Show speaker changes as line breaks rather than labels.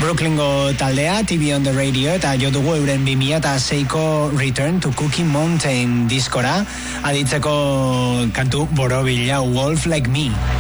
Brooklyngo taldea, TV on the Radio, eta jo dugu euren 2006ko Return to Cookie Mountain diskora, aditzeko kantu borobila Wolf Like Me.